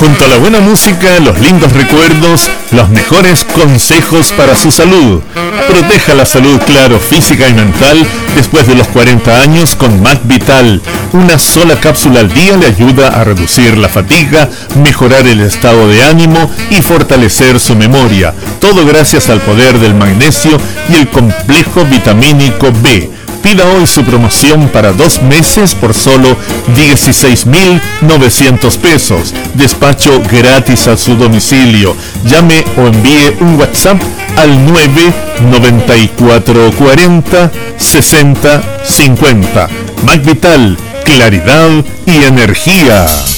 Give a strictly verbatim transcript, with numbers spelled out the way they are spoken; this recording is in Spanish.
Junto a la buena música, los lindos recuerdos, los mejores consejos para su salud. Proteja la salud, claro, física y mental después de los cuarenta años con Mac Vital. Una sola cápsula al día le ayuda a reducir la fatiga, mejorar el estado de ánimo y fortalecer su memoria. Todo gracias al poder del magnesio y el complejo vitamínico B. Pida hoy su promoción para dos meses por solo dieciséis mil novecientos pesos. Despacho gratis a su domicilio. Llame o envíe un WhatsApp al nueve noventa y cuatro cuarenta sesenta cincuenta. Mac Vital, claridad y energía.